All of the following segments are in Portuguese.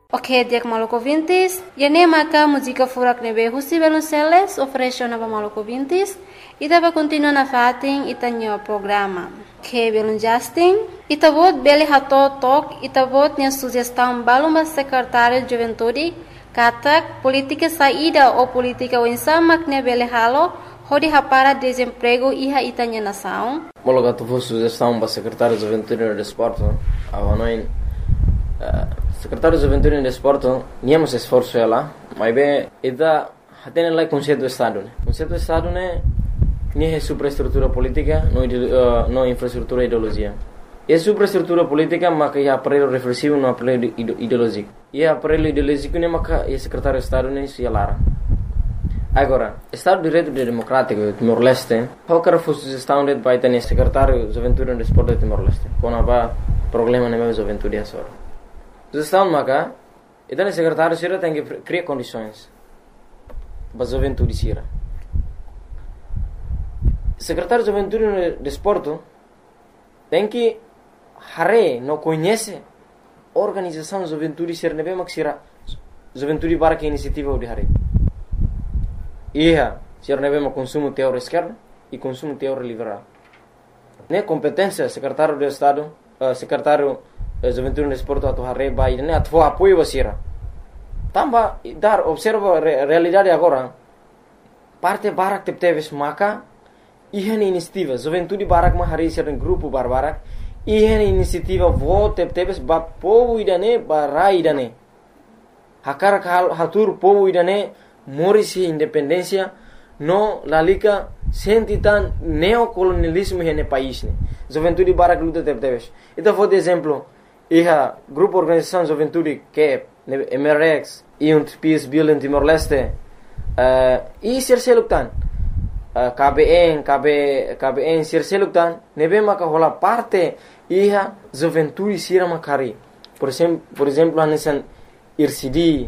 Ok, dia que maluco vintis, e nem maca música furak nebe husi Velonceles oferece nova maluco vintis, e tava continua na fatin e tanho programa. Que belum Justin, e tavot bele hato tok, e tavot nia sugestão baluma secretário de juventude, katak política saída ou política unsama que bele halo, hodi hapara desemprego iha itanya nação. Mologa tu vou sugestão para secretário de juventude e desporto, avanoin secretário de juventude e desporto, niamos esforço ela, mas bem, ida hatene lá conceito do estado, né? Conceito do estado né, nem é superestrutura política, não infraestrutura ideologia. É superestrutura política, mas é aparelho reflexivo, não aparelho ideológico. E aparelho ideológico né, mas é secretário de estado né, se alara. Agora, Estado de Direito Democrático de Timor-Leste, qualquer sugestão de vai ter secretário de juventude e desporto de Timor-Leste, quando há problema na juventude é só. Sugestão maca, e daí secretário sira tem que criar condições para a juventude sira. Secretário de juventude e desporto tem que não conhece a organização de juventude sira nebe mak sira juventude para que iniciativa de hare. Ia, sira nebe mak consumo teórico esquerdo e consumo teórico liberal. Ne competência secretário de Estado, secretário juventude e desporto atau hare bai ne atau apoio wasira. Tamba dar observa realidade agora. Parte barak teves maka ihan inisiativa juventude barak ma hari sira grupo barbarak ihan inisiativa vote teves ba povo idane barai idane. Hakar hatur povo idane morisi independência no lalika sentitan neocolonialismo hene país ne. Juventude barak luta teves. Então vou de exemplo iha grupo organização juventude que MRX e PIS Bill Timor-Leste e serseluktan KBN serseluktan nebe maka hola parte iha juventude sira makari por exemplo anesan IRCD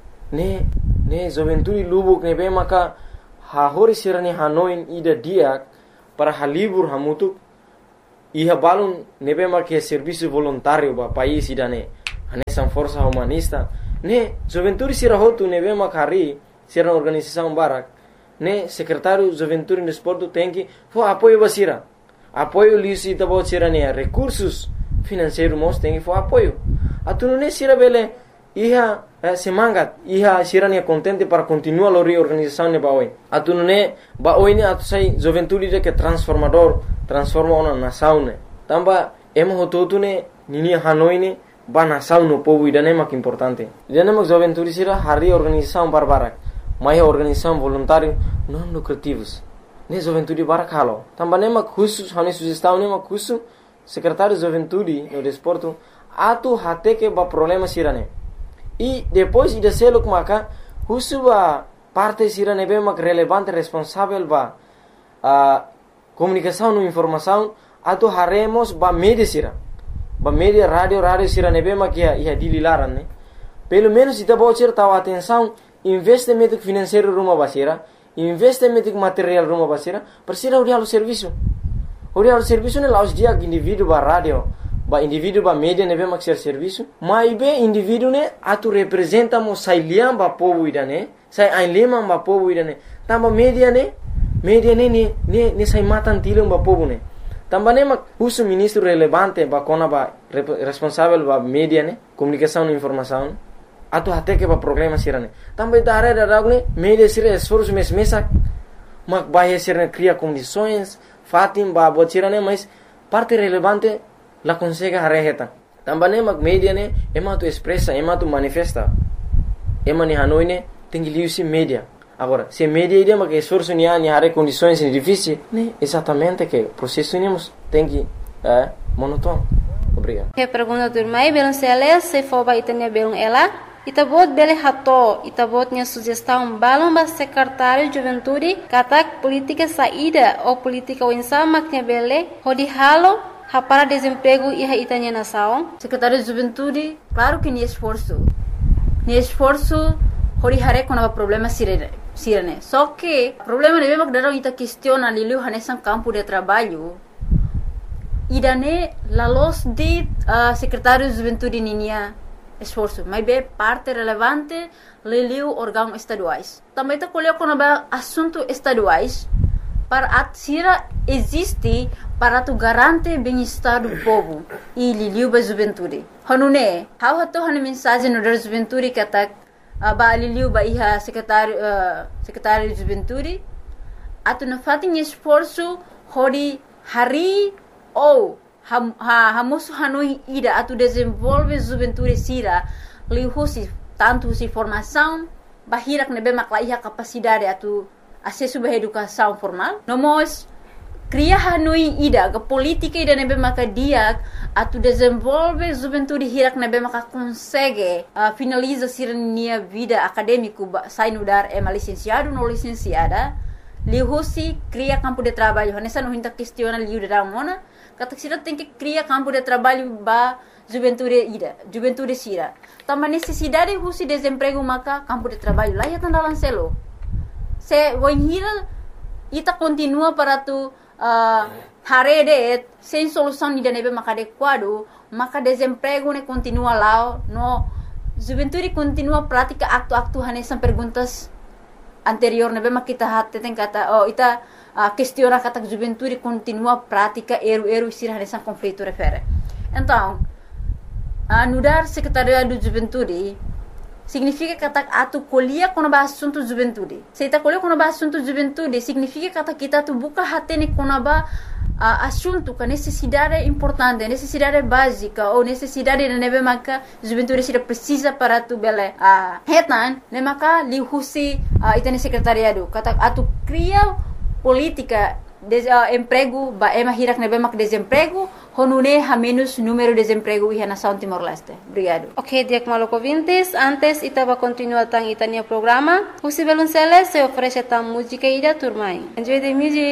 ne juventude lubuk nebe maka hahori sira ni hanoin ida dia para halibur hamutuk iha balun nebe maka serviço voluntário ba país idane anesan força humanista ne juventude sira hotu nebe makari sira organização barak ne secretário juventude e desporto tem que apoio basira apoio lisi tabo sira ne recursos financeiros mos tem que apoio atunu ne sira bele iha semangat iha sira ne contente para continuar a reorganização ne baoi atunu ne baoi ne atu sai juventude de que transforma uma nação ne tamba emo hototu ne nini hanoi ne ba nação no povo idane mak importante idane mak juventude sira hari organização barbarak mai organização voluntário não lucrativos ne juventude barak halo tamba ne mak khusus hani sugestão ne mak khusus secretário de juventude no desporto atu hate que ba problema sira ne e depois ida seluk maka khusus ba parte sira ne be mak relevante responsável ba comunicação no informação atu haremos ba media sira ba media radio sira nebe makia ia dililaran ne pelo menos ita bocir tahu atenção investimento financeiro rumah basira investimento material rumah basira persira urialo serviço ne laus dia indivíduo ba radio ba indivíduo ba media nebe mak serviço mai be indivíduo ne atu representa mo sai liam ba povo idane sai ainlema ba povo idane tamba media ne sai matan tilum ba povo ne também mak uso ministro relevante ba kona ba responsável ba media ne comunicação e informação atu até que ba programa sirane também da área da ne media sira esforço mesak mak ba sira cria condições fatim ba botirane mas parte relevante la consegue hareheta também mak media ne ema tu expressa ema tu manifesta ema ni hanoi ne tengi liusi media. Agora, se media ideia que esforço ni hare condições difíceis, né? Exatamente que o processo tem que monótono. Obrigado. Que pergunta do irmão Velonceles se for para itania belum ela, itabot bele hato, itabot nia sugestão balum ba secretário de juventude, katak política saída ou política unsama que bele, hodi halo para desemprego e itania nação. Secretário de juventude, claro que ni esforço, hodi hare quando há problema sirene. Só que o problema é que dalam ita questiona liu hanesan campo de trabalho. Idane la los de secretário de juventude ninia esforço, mas é parte relevante leliu órgãos estaduais. Também está colocando assuntos estaduais para a sira existe para tu garante bem-estar do povo e liliu ba juventude. Hanune, how hato han mensagem no da juventude que tá ba liliu ba iha secretário de juventude atu na fatin esforço hori hari ou hamosu hanui ida atu desenvolve juventude sira lihusi tanto si formação bahirak nebe makla iha capacidade atu acesso à educação formal. Nós cria hanui ida ke política ida nebe maka dia atu desenvolve juventude hirak nebe maka consegue finaliza sirnia vida acadêmico sai no dar licenciado no licenciada lihusi cria campo de trabalho nessa não hinta questiona liu da mona kata sira tem que cria campo de trabalho ba juventude sira também necessidade husi desemprego maka campo de trabalho lá ya tanda lancelo se voinhira ita continua para tu harede sem solução ni nebe maka adequado maka desemprego ne continua lá no juventude continua prática acto hanesan perguntas anterior nebe maka kita hatte ten kata ita questiona kata juventude continua prática eru sira hanesan conflito refere então anudar secretariado de juventude significa kata atu colhia quando ba assunto juventude. Se ta colhia quando ba assunto juventude significa kata kita tu buka hatene quando ba assunto com necessidade importante, necessidade básica ou necessidade de nebe maka juventude sira precisa para tu bele hetan ne maka li husi itene secretariado kata atu cria política emprego ba hirak nebe mak desemprego honune ha menos número de desemprego e na São Timor-Leste. Obrigado. Ok, Diak Maloko ouvintes, antes itava continuar tang itania programa, o Sibelunceles se oferece tam música ida turmai. Enjoy the music.